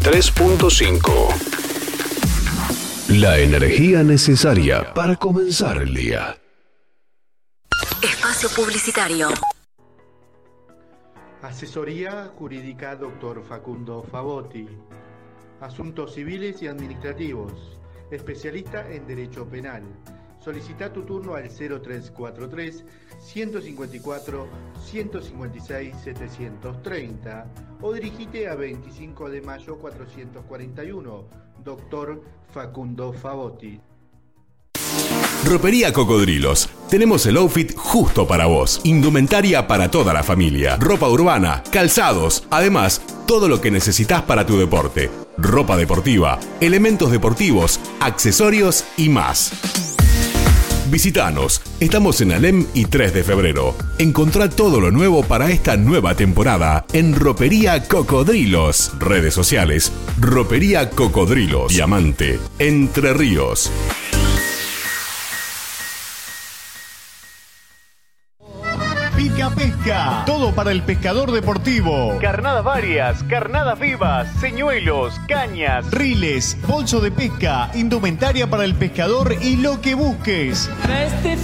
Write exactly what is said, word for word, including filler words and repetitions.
tres punto cinco. La energía necesaria para comenzar el día. Espacio publicitario. Asesoría Jurídica doctor Facundo Favotti. Asuntos civiles y administrativos. Especialista en Derecho Penal. Solicita tu turno al cero tres cuatro tres, uno cinco cuatro, uno cinco seis, setecientos treinta o dirigite a veinticinco de mayo cuatrocientos cuarenta y uno. doctor Facundo Favotti. Ropería Cocodrilos. Tenemos el outfit justo para vos. Indumentaria para toda la familia. Ropa urbana, calzados. Además, todo lo que necesitas para tu deporte. Ropa deportiva, elementos deportivos, accesorios y más. Visítanos. Estamos en Alem y tres de febrero. Encontrá todo lo nuevo para esta nueva temporada en Ropería Cocodrilos. Redes sociales. Ropería Cocodrilos. Diamante. Entre Ríos. Pica Pesca, todo para el pescador deportivo. Carnadas varias, carnadas vivas, señuelos, cañas, riles, bolso de pesca, indumentaria para el pescador y lo que busques.